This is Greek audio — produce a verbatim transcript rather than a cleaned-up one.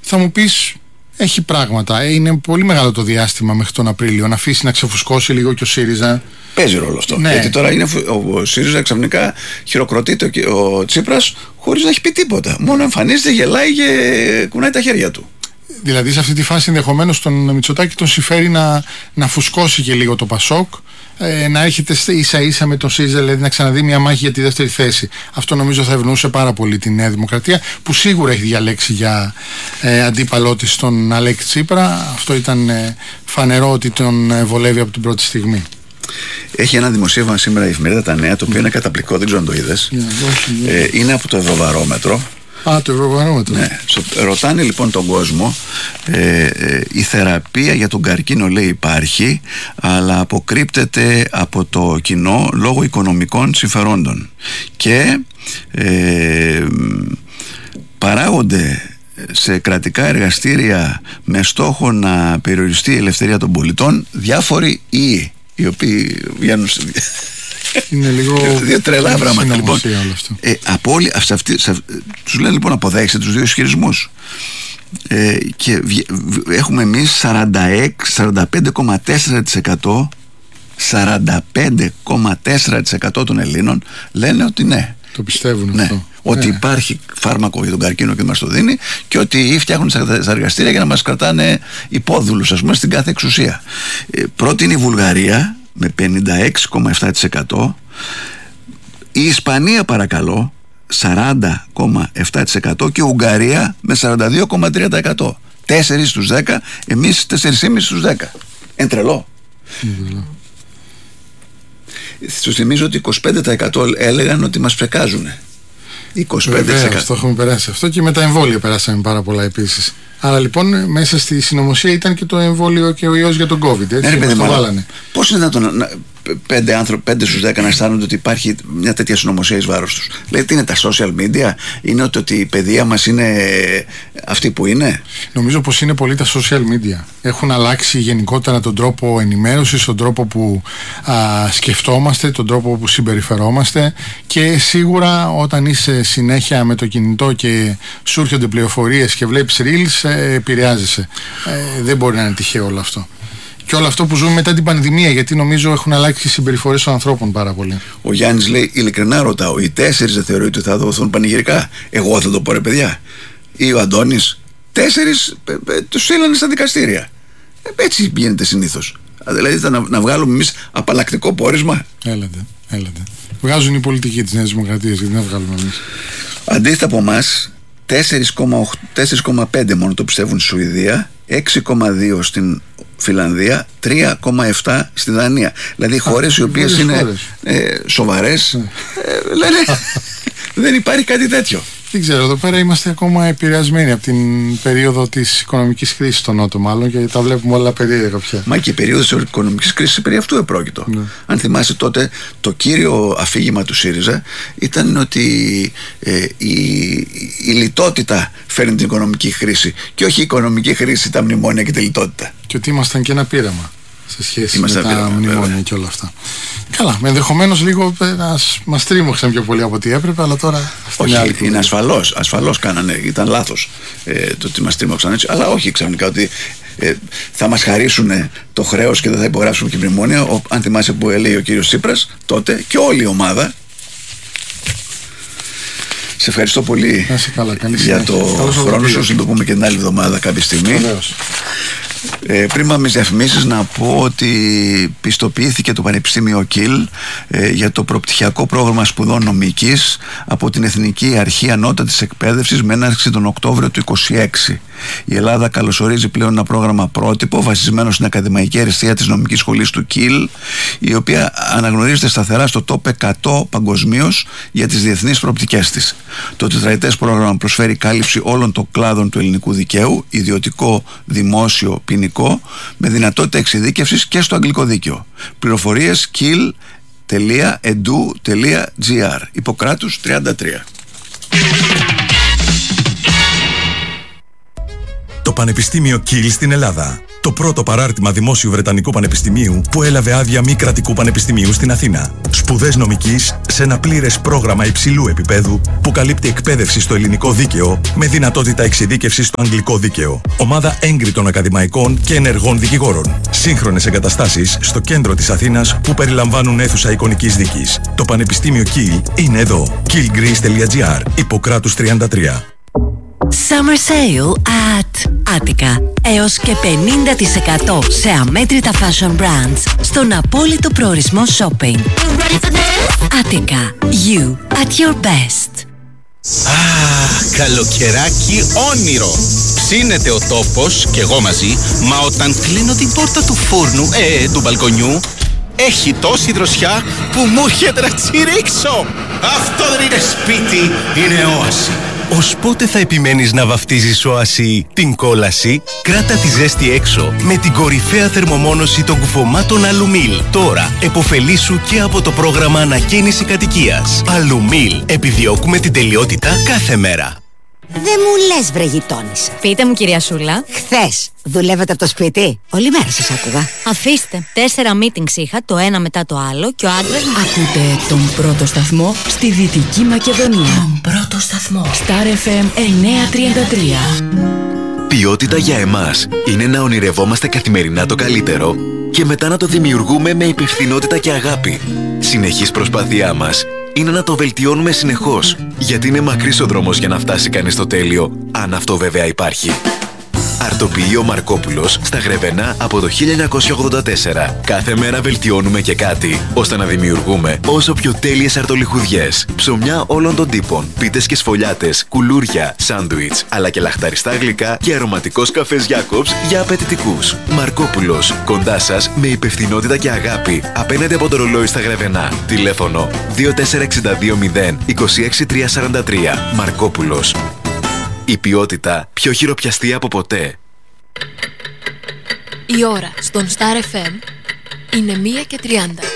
Θα μου πεις, έχει πράγματα. Είναι πολύ μεγάλο το διάστημα μέχρι τον Απρίλιο. Να αφήσει να ξεφουσκώσει λίγο και ο ΣΥΡΙΖΑ. Παίζει ρόλο αυτό. Ναι. Γιατί τώρα είναι, ο ΣΥΡΙΖΑ ξαφνικά χειροκροτείται ο Τσίπρας χωρίς να έχει πει τίποτα. Μόνο εμφανίζεται, γελάει και κουνάει τα χέρια του. Δηλαδή σε αυτή τη φάση ενδεχομένως τον Μητσοτάκη τον συμφέρει να, να φουσκώσει και λίγο το Πασόκ, ε, να έρχεται ίσα ίσα με τον ΣΥΡΙΖΑ, δηλαδή να ξαναδεί μια μάχη για τη δεύτερη θέση. Αυτό νομίζω θα ευνοούσε πάρα πολύ τη Νέα Δημοκρατία, που σίγουρα έχει διαλέξει για ε, αντίπαλό της τον Αλέξη Τσίπρα. Αυτό ήταν ε, φανερό ότι τον ε, βολεύει από την πρώτη στιγμή. Έχει ένα δημοσίευμα σήμερα η εφημερίδα Τα Νέα, το οποίο mm. είναι καταπληκτικό, δεν ξέρω αν το είδες. Yeah, yeah. Ε, είναι από το Ευρωβαρόμετρο. Α, το Ευρωβαρόμετρο. Ναι. Ρωτάνε λοιπόν τον κόσμο, ε, ε, η θεραπεία για τον καρκίνο, λέει, υπάρχει, αλλά αποκρύπτεται από το κοινό λόγω οικονομικών συμφερόντων και ε, παράγονται σε κρατικά εργαστήρια με στόχο να περιοριστεί η ελευθερία των πολιτών διάφοροι ή οι οποίοι βγαίνουν σε... Είναι λίγο δύο τρελά πράγματα λοιπόν. Ε, από όλοι, σε αυτή, σε, τους λένε λοιπόν αποδέχεστε τους δύο ισχυρισμούς. Ε, και βι, έχουμε εμείς σαράντα πέντε κόμμα τέσσερα τοις εκατό σαράντα πέντε κόμμα τέσσερα τοις εκατό των Ελλήνων λένε ότι ναι. Το πιστεύουν ναι, αυτό. Ότι ναι. υπάρχει φάρμακο για τον καρκίνο και μας το δίνει και ότι φτιάχνουν στα εργαστήρια για να μας κρατάνε υπόδουλους, ας πούμε, στην κάθε εξουσία. Ε, πρώτη είναι η Βουλγαρία με πενήντα έξι κόμμα επτά τοις εκατό, η Ισπανία παρακαλώ σαράντα κόμμα επτά τοις εκατό και η Ουγγαρία με σαράντα δύο κόμμα τρία τοις εκατό. τέσσερα στους δέκα, εμείς τέσσερα κόμμα πέντε στους δέκα. Εν τρελό. Mm-hmm. Σου θυμίζω ότι είκοσι πέντε τοις εκατό έλεγαν ότι μας ψεκάζουν. είκοσι πέντε τοις εκατό. Βεβαίως, το έχουμε περάσει αυτό και με τα εμβόλια περάσαμε πάρα πολλά επίσης. Άρα λοιπόν μέσα στη συνωμοσία ήταν και το εμβόλιο και ο ιός για τον COVID. Έτσι, ναι, το βάλανε. Πώς είναι δυνατόν να, πέντε άνθρωποι, πέντε στους δέκα να αισθάνονται ότι υπάρχει μια τέτοια συνωμοσία εις βάρος τους? Δηλαδή τι είναι τα social media? Είναι ότι, ότι η παιδεία μας είναι αυτή που είναι? Νομίζω πως είναι πολύ τα social media. Έχουν αλλάξει γενικότερα τον τρόπο ενημέρωσης, τον τρόπο που α, σκεφτόμαστε, τον τρόπο που συμπεριφερόμαστε, και σίγουρα όταν είσαι συνέχεια με το κινητό και σου έρχονται πληροφορίες και βλέπεις reels, ε, επηρεάζεσαι. Ε, δεν μπορεί να είναι τυχαίο όλο αυτό. Και όλο αυτό που ζούμε μετά την πανδημία, γιατί νομίζω έχουν αλλάξει οι συμπεριφορές των ανθρώπων πάρα πολύ. Ο Γιάννης λέει, ειλικρινά ρωτάω, οι τέσσερις δεν θεωρείτε ότι θα δοθούν πανηγυρικά? Εγώ θα το πω, ρε παιδιά. Ή ο Αντώνης, τέσσερις ε, ε, τους στείλανε στα δικαστήρια. Ε, έτσι γίνεται συνήθως. Δηλαδή θα να, να βγάλουμε εμείς απαλλακτικό πόρισμα. Έλατε, έλατε. Βγάζουν οι πολιτικοί της Νέας Δημοκρατίας, γιατί να βγάλουμε εμείς. Αντίθετα από εμάς, τέσσερα κόμμα πέντε μόνο το πιστεύουν στη Σουηδία, έξι κόμμα δύο στην Φιλανδία, τρία κόμμα επτά στη Δανία. Δηλαδή χώρες οι οποίες είναι ε, σοβαρές, ε, λένε δεν υπάρχει κάτι τέτοιο. Δεν ξέρω, εδώ πέρα είμαστε ακόμα επηρεασμένοι από την περίοδο της οικονομικής κρίσης στο Νότο, μάλλον, και τα βλέπουμε όλα περίεργα πια. Μα και η περίοδος της οικονομικής κρίσης περί αυτού επρόκειτο. Ναι. Αν θυμάσαι τότε, το κύριο αφήγημα του ΣΥΡΙΖΑ ήταν ότι ε, η, η λιτότητα φέρνει την οικονομική κρίση και όχι η οικονομική κρίση, τα μνημόνια και τη λιτότητα. Και ότι ήμασταν και ένα πείραμα σε σχέση Είμαστε με τα πείραμα, μνημόνια βέβαια. Και όλα αυτά. Καλά, ενδεχομένως λίγο μας τρίμωξαν πιο πολύ από ό,τι έπρεπε, αλλά τώρα. Όχι, είναι, είναι ασφαλώς, ασφαλώς κάνανε, ήταν λάθος ε, το ότι μας τρίμωξαν έτσι, αλλά όχι ξαφνικά ότι ε, θα μας χαρίσουν το χρέος και δεν θα υπογράψουμε και μνημόνια. Ο, αν θυμάσαι που έλεγε ο κύριος Τσίπρας τότε και όλη η ομάδα. Σε ευχαριστώ πολύ καλά, για το χρόνο σου. Θα το πούμε και την άλλη εβδομάδα κάποια στιγμή. Βεβαίως. Ε, πριν πάμε στις διαφημίσεις, να πω ότι πιστοποιήθηκε το Πανεπιστήμιο Κιλ ε, για το προπτυχιακό πρόγραμμα σπουδών νομικής από την Εθνική Αρχή Ανώτατης Εκπαίδευσης με έναρξη τον Οκτώβριο του είκοσι έξι. Η Ελλάδα καλωσορίζει πλέον ένα πρόγραμμα πρότυπο βασισμένο στην ακαδημαϊκή αριστεία της νομικής σχολής του Κιλ, η οποία αναγνωρίζεται σταθερά στο top εκατό παγκοσμίως για τις διεθνείς προοπτικές της. Το τετραετές πρόγραμμα προσφέρει κάλυψη όλων των κλάδων του ελληνικού δικαίου, ιδιωτικό, δημόσιο, ποινικό, με δυνατότητα εξειδίκευσης και στο αγγλικό δίκαιο. Πληροφορίες κιλ τελεία εντου τελεία τζι άρ. Ιπποκράτους τριάντα τρία. Το Πανεπιστήμιο Κιλ στην Ελλάδα. Το πρώτο παράρτημα δημόσιου Βρετανικού Πανεπιστημίου που έλαβε άδεια μη κρατικού πανεπιστημίου στην Αθήνα. Σπουδές νομικής σε ένα πλήρες πρόγραμμα υψηλού επίπεδου που καλύπτει εκπαίδευση στο ελληνικό δίκαιο με δυνατότητα εξειδίκευσης στο αγγλικό δίκαιο. Ομάδα έγκριτων ακαδημαϊκών και ενεργών δικηγόρων. Σύγχρονες εγκαταστάσεις στο κέντρο της Αθήνας που περιλαμβάνουν αίθουσα εικονικής δίκης. Το Πανεπιστήμιο Kiel είναι εδώ. kiel greece τελεία gr, Ιπποκράτους τριάντα τρία. Summer Sale at Attica. Έως και πενήντα τοις εκατό σε αμέτρητα fashion brands στον απόλυτο προορισμό shopping. Attica. You at your best. Ah, καλοκαιράκι όνειρο. Ψήνεται ο τόπος και εγώ μαζί, μα όταν κλείνω την πόρτα του φούρνου, ε, του μπαλκονιού, έχει τόση δροσιά που μου έρχεται να τσιρίξω. Αυτό δεν είναι σπίτι, είναι όαση. Ως πότε θα επιμένεις να βαφτίζεις όαση την κόλαση? Κράτα τη ζέστη έξω με την κορυφαία θερμομόνωση των κουφωμάτων Αλουμίλ. Τώρα εποφελήσου και από το πρόγραμμα ανακαίνιση κατοικίας. Αλουμίλ. Επιδιώκουμε την τελειότητα κάθε μέρα. Δεν μου λες βρε γειτόνισσα. Πείτε μου κυρία Σούλα. Χθες δουλεύετε από το σπίτι? Όλη μέρα σας άκουγα. Αφήστε. Τέσσερα meetings είχα, το ένα μετά το άλλο και ο άντρας μου... Ακούτε τον πρώτο σταθμό στη Δυτική Μακεδονία. Τον πρώτο σταθμό. Star εφ εμ εννιακόσια τριάντα τρία. Ποιότητα για εμάς είναι να ονειρευόμαστε καθημερινά το καλύτερο και μετά να το δημιουργούμε με υπευθυνότητα και αγάπη. Συνεχής προσπάθειά μας είναι να το βελτιώνουμε συνεχώς, γιατί είναι μακρύς ο δρόμος για να φτάσει κανείς στο τέλειο, αν αυτό βέβαια υπάρχει. Αρτοποιείο Μαρκόπουλος στα Γρεβενά από το χίλια εννιακόσια ογδόντα τέσσερα. Κάθε μέρα βελτιώνουμε και κάτι, ώστε να δημιουργούμε όσο πιο τέλειες αρτολιχουδιές. Ψωμιά όλων των τύπων, πίτες και σφολιάτες, κουλούρια, σάντουιτς, αλλά και λαχταριστά γλυκά και αρωματικός καφές Jacobs για απαιτητικούς. Μαρκόπουλος, κοντά σας με υπευθυνότητα και αγάπη, απέναντι από το ρολόι στα Γρεβενά. Τηλέφωνο δύο τέσσερα έξι δύο μηδέν δύο έξι τρία τέσσερα τρία. Μαρκόπουλος. Η ποιότητα πιο χειροπιαστή από ποτέ. Η ώρα στον Star εφ εμ είναι μία και τριάντα.